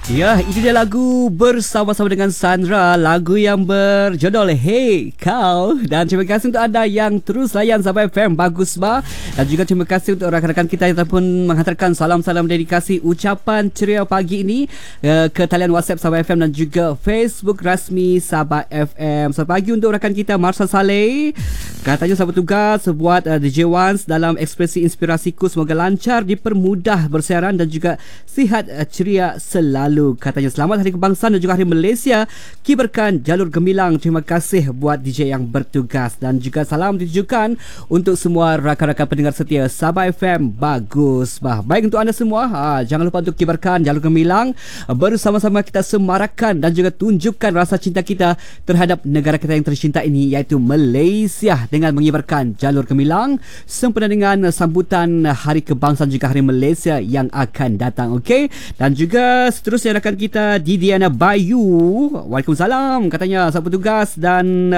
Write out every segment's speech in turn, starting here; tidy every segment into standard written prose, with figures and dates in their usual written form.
Ya, itu dia lagu bersama-sama dengan Sandra, lagu yang berjudul Hey Kau. Dan terima kasih untuk anda yang terus layan Sahabat FM Bagus Bah. Dan juga terima kasih untuk rakan-rakan kita yang telah pun menghantarkan salam-salam dedikasi ucapan ceria pagi ini ke talian WhatsApp Sahabat FM dan juga Facebook rasmi Sahabat FM. Selamat pagi untuk rakan kita Marsha Saleh. Katanya sahabat tugas buat DJ Once dalam ekspresi inspirasiku, semoga lancar, dipermudah bersiaran dan juga sihat ceria selalu. Katanya selamat Hari Kebangsaan dan juga Hari Malaysia, kibarkan jalur gemilang. Terima kasih buat DJ yang bertugas. Dan juga salam ditujukan untuk semua rakan-rakan pendengar setia Sabah FM Bagus Bah. Baik untuk anda semua, jangan lupa untuk kibarkan jalur gemilang. Bersama-sama kita semarakan dan juga tunjukkan rasa cinta kita terhadap negara kita yang tercinta ini, iaitu Malaysia, dengan mengibarkan jalur gemilang sempena dengan sambutan Hari Kebangsaan juga Hari Malaysia yang akan datang. Okey, dan juga seterusnya rakan kita Didiana Bayu, waalaikumsalam, katanya sahabat tugas. Dan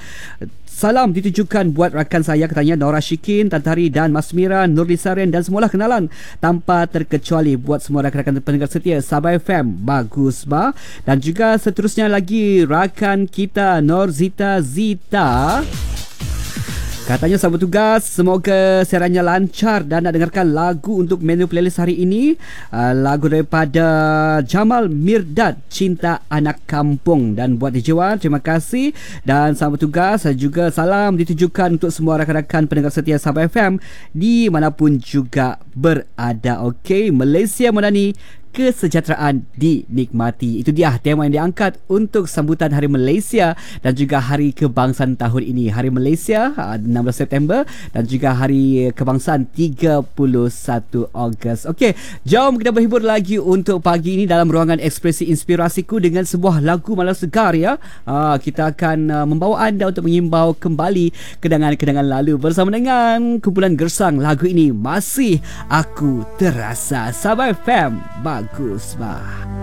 salam ditujukan buat rakan saya, katanya Nora Shikin, Tantari dan Masmira, Nurli Saren dan semualah kenalan tanpa terkecuali buat semua rakan-rakan pendengar setia Sabah FM Bagus Bah. Dan juga seterusnya lagi rakan kita Norzita Zita, katanya sahabat tugas, semoga siarannya lancar dan nak dengarkan lagu untuk menu playlist hari ini. Lagu daripada Jamal Mirdad, Cinta Anak Kampung. Dan buat DJ Wan, terima kasih. Dan sahabat tugas, juga salam ditujukan untuk semua rakan-rakan pendengar setia Sabah FM di manapun juga berada. Okey, Malaysia Madani, kesejahteraan dinikmati. Itu dia tema yang diangkat untuk sambutan Hari Malaysia dan juga Hari Kebangsaan tahun ini. Hari Malaysia 16 September dan juga Hari Kebangsaan 31 Ogos. Okey, jom kita berhibur lagi untuk pagi ini dalam ruangan ekspresi inspirasiku dengan sebuah lagu malam segar ya. Kita akan membawa anda untuk mengimbau kembali kenangan-kenangan lalu bersama dengan kumpulan Gersang. Lagu ini Masih Aku Terasa. Sabah FM Bagus Bah.